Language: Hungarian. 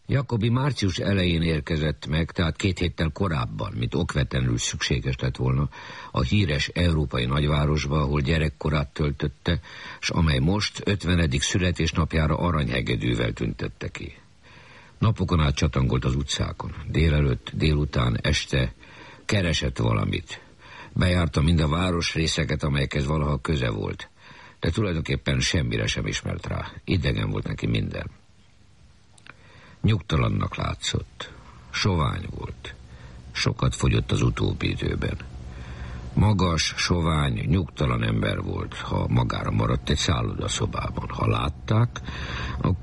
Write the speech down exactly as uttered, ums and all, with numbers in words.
Jakobi március elején érkezett meg, tehát két héttel korábban, mint okvetlenül szükséges lett volna, a híres európai nagyvárosba, ahol gyerekkorát töltötte, s amely most ötvenedik születésnapjára aranyhegedűvel tüntette ki. Napokon át csatangolt az utcákon, délelőtt, délután, este, keresett valamit. Bejárta mind a városrészeket, amelyekhez valaha köze volt, de tulajdonképpen semmire sem ismert rá, idegen volt neki minden. Nyugtalannak látszott, sovány volt, sokat fogyott az utóbbi időben. Magas, sovány, nyugtalan ember volt, ha magára maradt egy szállodaszobában. Ha látták, akkor